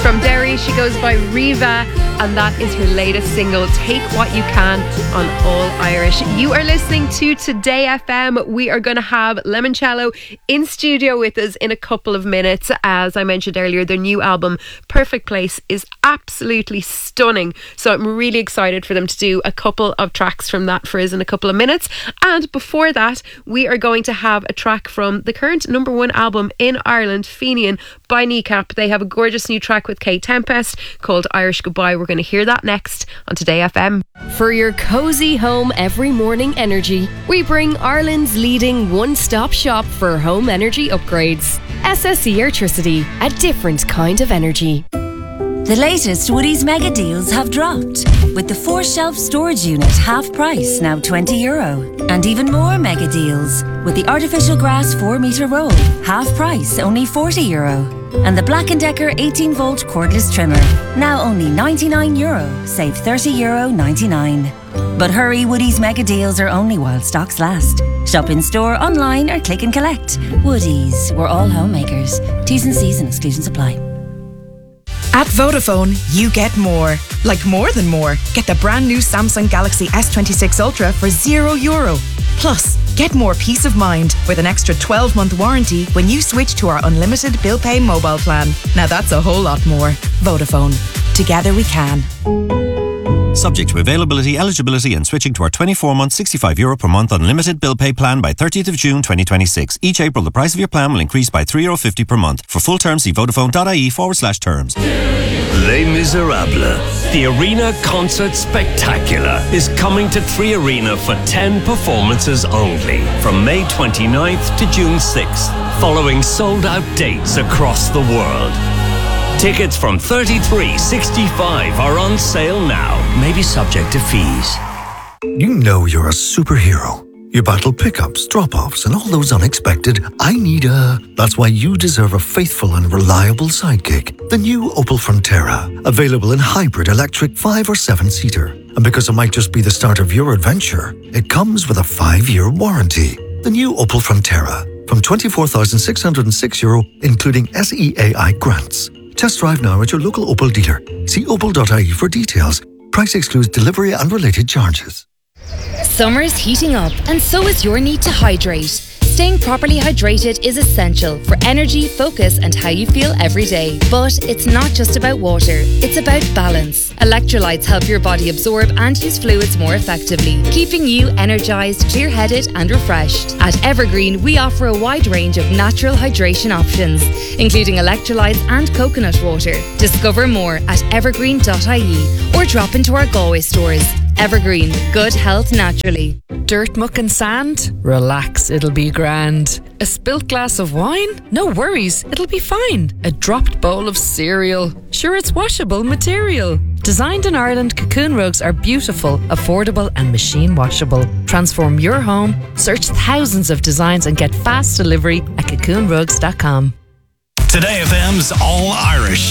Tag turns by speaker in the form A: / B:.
A: from Derry. She goes by Riva, and that is her latest single, Take What You Can, on All Irish. You are listening to Today FM. We are going to have Lemoncello in studio with us in a couple of minutes. As I mentioned earlier, their new album, Perfect Place, is absolutely stunning. So I'm really excited for them to do a couple of tracks from that for us in a couple of minutes. And before that, we are going to have a track from the current #1 album in Ireland, Fenian, by Kneecap. They have a gorgeous new track with Kate Tempest called Irish Goodbye. We're going to hear that next on Today FM.
B: For your cosy home every morning energy, we bring Ireland's leading one-stop shop for home energy upgrades. SSE Airtricity, a different kind of energy.
C: The latest Woodies mega deals have dropped, with the 4-shelf storage unit half price, now €20. And even more mega deals, with the artificial grass 4-metre roll, half price, only €40. And the Black & Decker 18-volt cordless trimmer, now only €99, save €30.99. But hurry, Woodies mega deals are only while stocks last. Shop in store, online or click and collect. Woodies, we're all homemakers. T's and C's and exclusions apply.
D: At Vodafone, you get more. Like more than more. Get the brand new Samsung Galaxy S26 Ultra for €0. Plus, get more peace of mind with an extra 12-month warranty when you switch to our unlimited bill pay mobile plan. Now that's a whole lot more. Vodafone. Together we can.
E: Subject to availability, eligibility and switching to our 24-month €65 per month unlimited bill pay plan by 30th of June 2026. Each April, the price of your plan will increase by €3.50 per month. For full terms, see vodafone.ie/terms.
F: Les Miserables, the Arena Concert Spectacular, is coming to 3 Arena for 10 performances only, from May 29th to June 6th, following sold-out dates across the world. Tickets from $33.65 are on sale now, maybe subject to fees.
G: You know you're a superhero. You battle pickups, drop-offs, and all those unexpected That's why you deserve a faithful and reliable sidekick. The new Opel Frontera, available in hybrid, electric, 5 or 7-seater. And because it might just be the start of your adventure, it comes with a 5-year warranty. The new Opel Frontera, from €24,606, including SEAI grants. Test drive now at your local Opel dealer. See opel.ie for details. Price excludes delivery and related charges.
B: Summer's heating up, and so is your need to hydrate. Staying properly hydrated is essential for energy, focus and how you feel every day. But it's not just about water, it's about balance. Electrolytes help your body absorb and use fluids more effectively, keeping you energised, clear-headed and refreshed. At Evergreen, we offer a wide range of natural hydration options, including electrolytes and coconut water. Discover more at evergreen.ie or drop into our Galway stores. Evergreen, good health naturally.
H: Dirt, muck and sand? Relax, it'll be grand. A spilt glass of wine? No worries, it'll be fine. A dropped bowl of cereal? Sure, it's washable material. Designed in Ireland, Cocoon rugs are beautiful, affordable and machine washable. Transform your home, search thousands of designs and get fast delivery at cocoonrugs.com.
I: Today FM's All Irish.